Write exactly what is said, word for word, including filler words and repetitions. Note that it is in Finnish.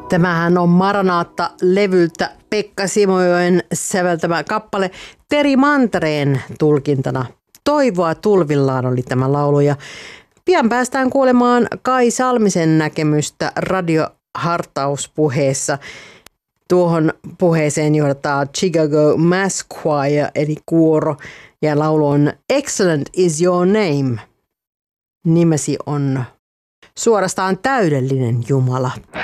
Tämähän on Maranaatta-levyltä Pekka Simojoen säveltämä kappale Teri Mantereen tulkintana. Toivoa tulvillaan oli tämä laulu ja pian päästään kuulemaan Kai Salmisen näkemystä radiohartauspuheessa. Tuohon puheeseen johdataan Chicago Mass Choir eli kuoro ja laulu on Excellent is your name. Nimesi on suorastaan täydellinen Jumala.